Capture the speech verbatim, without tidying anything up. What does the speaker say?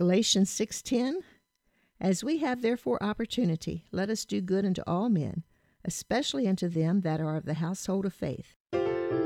Galatians six ten, As we have therefore opportunity, let us do good unto all men, especially unto them that are of the household of faith.